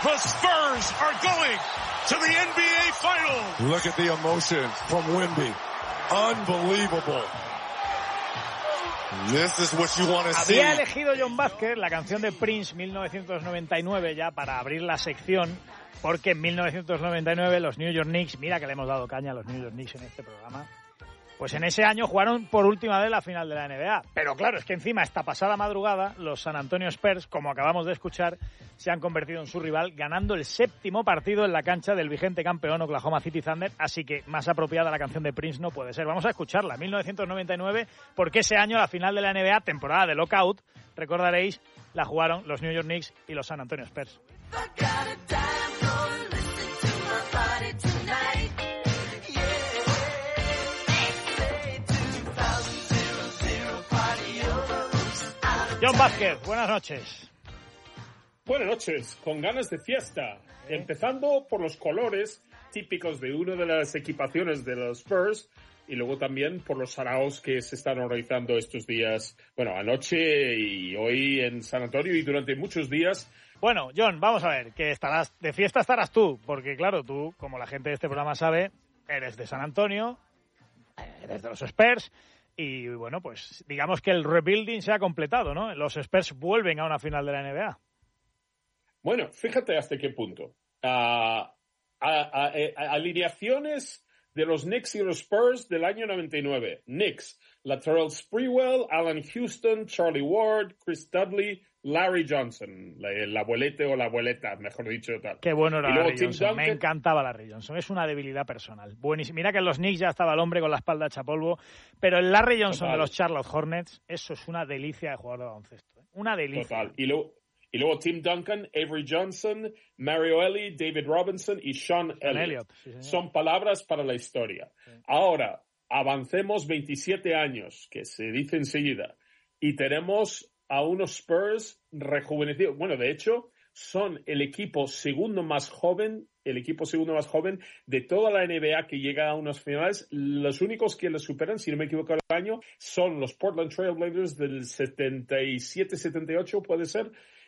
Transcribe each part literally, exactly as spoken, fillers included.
The Spurs are going to the N B A Finals. Look at the emotion from Wemby. Unbelievable. This is what you want to see. Había elegido John Vázquez la canción de Prince mil novecientos noventa y nueve ya para abrir la sección, porque en mil novecientos noventa y nueve los New York Knicks, mira que le hemos dado caña a los New York Knicks en este programa, pues en ese año jugaron por última vez la final de la N B A. Pero claro, es que encima esta pasada madrugada los San Antonio Spurs, como acabamos de escuchar, se han convertido en su rival, ganando el séptimo partido en la cancha del vigente campeón Oklahoma City Thunder, así que más apropiada la canción de Prince no puede ser. Vamos a escucharla, mil novecientos noventa y nueve, porque ese año la final de la N B A, temporada de lockout, recordaréis, la jugaron los New York Knicks y los San Antonio Spurs. John Vázquez, buenas noches. Buenas noches, con ganas de fiesta. ¿Eh? Empezando por los colores típicos de una de las equipaciones de los Spurs y luego también por los saraos que se están organizando estos días, bueno, anoche y hoy en San Antonio y durante muchos días. Bueno, John, vamos a ver, que estarás de fiesta estarás tú, porque claro, tú, como la gente de este programa sabe, eres de San Antonio, eres de los Spurs. Y bueno, pues digamos que el rebuilding se ha completado, ¿no? Los Spurs vuelven a una final de la N B A. Bueno, fíjate hasta qué punto. Uh, a, a, a, alineaciones de los Knicks y los Spurs del año noventa y nueve. Knicks, Latrell Sprewell, Alan Houston, Charlie Ward, Chris Dudley, Larry Johnson, la, el abuelete o la abueleta, mejor dicho. Tal. Qué bueno era Larry Johnson, Duncan. Me encantaba Larry Johnson, es una debilidad personal. Buenísimo. Mira que en los Knicks ya estaba el hombre con la espalda hecha polvo, pero el Larry Johnson Total. de los Charlotte Hornets, eso es una delicia de jugador de baloncesto. ¿eh? Una delicia. Total. Y luego, y luego Tim Duncan, Avery Johnson, Mario Elie, David Robinson y Sean, Sean Elliott. Elliott sí, Son palabras para la historia. Sí. Ahora, avancemos veintisiete años, que se dice enseguida, y tenemos a unos Spurs rejuvenecidos. Bueno, de hecho, son el equipo segundo más joven, el equipo segundo más joven de toda la N B A que llega a unas finales. Los únicos que los superan, si no me equivoco el año, son los Portland Trail Blazers del setenta y siete setenta y ocho, puede ser,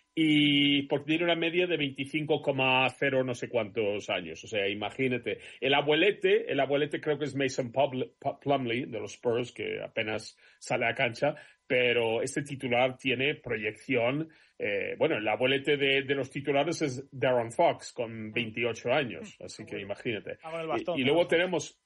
y porque tiene una media de veinticinco coma cero no sé cuántos años. O sea, imagínate. El abuelete, el abuelete creo que es Mason Plumlee de los Spurs, que apenas sale a cancha, pero este titular tiene proyección. Eh, bueno, el abuelete de, de los titulares es Darren Fox, con veintiocho años, así que imagínate. Y, y luego tenemos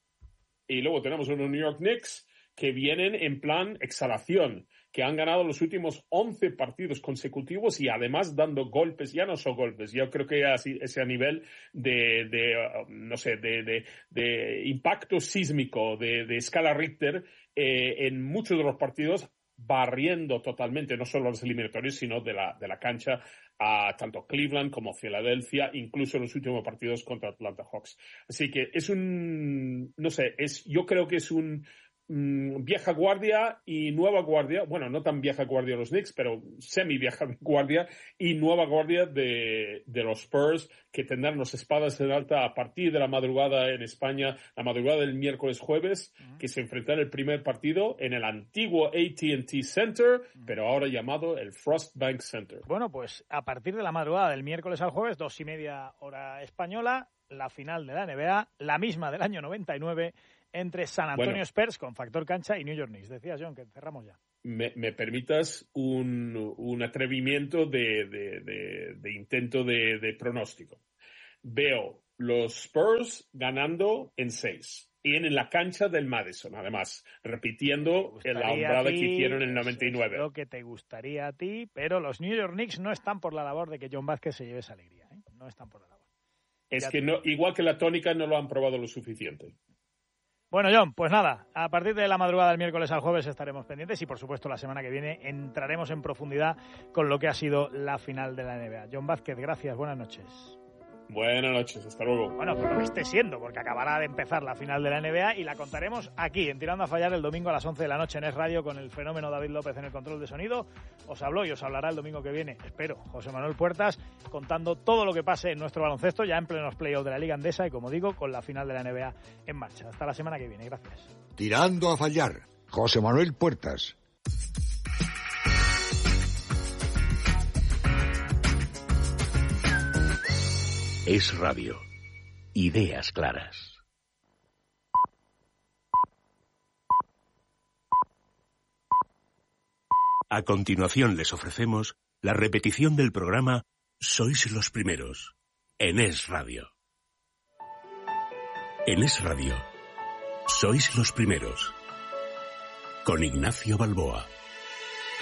y luego tenemos unos New York Knicks que vienen en plan exhalación, que han ganado los últimos once partidos consecutivos y además dando golpes, ya no son golpes, yo creo que así, ese a nivel de, de uh, no sé, de, de, de impacto sísmico, de, de escala Richter, eh, en muchos de los partidos, barriendo totalmente, no solo los eliminatorios, sino de la, de la cancha a tanto Cleveland como Filadelfia, incluso en los últimos partidos contra Atlanta Hawks. Así que es un, no sé, es, yo creo que es un mmm, vieja guardia y nueva guardia, bueno, no tan vieja guardia de los Knicks, pero semi vieja guardia y nueva guardia de, de los Spurs, que tendrán las espadas en alta a partir de la madrugada en España, la madrugada del miércoles jueves, uh-huh. que se enfrentarán el primer partido en el antiguo A T and T Center, uh-huh. pero ahora llamado el Frost Bank Center. Bueno, pues a partir de la madrugada del miércoles al jueves, dos y media hora española, la final de la N B A, la misma del año noventa y nueve, entre San Antonio bueno, Spurs con factor cancha y New York Knicks. Decías, John, que cerramos ya. Me, me permitas un, un atrevimiento de, de, de, de intento de, de pronóstico. Veo los Spurs ganando en seis. Y en la cancha del Madison, además, repitiendo la hombrada que hicieron en el noventa y nueve. Lo que te gustaría a ti, pero los New York Knicks no están por la labor de que John Vázquez se lleve esa alegría. ¿eh? No están por la labor. Es ya que, no, igual que la tónica, no lo han probado lo suficiente. Bueno, John, pues nada, a partir de la madrugada del miércoles al jueves estaremos pendientes y, por supuesto, la semana que viene entraremos en profundidad con lo que ha sido la final de la N B A. John Vázquez, gracias, buenas noches. Buenas noches, hasta luego. Bueno, pues lo que esté siendo, porque acabará de empezar la final de la N B A y la contaremos aquí, en Tirando a Fallar, el domingo a las once de la noche en Es Radio, con el fenómeno David López en el control de sonido. Os habló y os hablará el domingo que viene, espero, José Manuel Puertas, contando todo lo que pase en nuestro baloncesto, ya en plenos playoffs de la Liga Endesa y, como digo, con la final de la N B A en marcha. Hasta la semana que viene, gracias. Tirando a Fallar, José Manuel Puertas. Es Radio. Ideas claras. A continuación les ofrecemos la repetición del programa Sois los Primeros, en Es Radio. En Es Radio, Sois los Primeros, con Ignacio Balboa.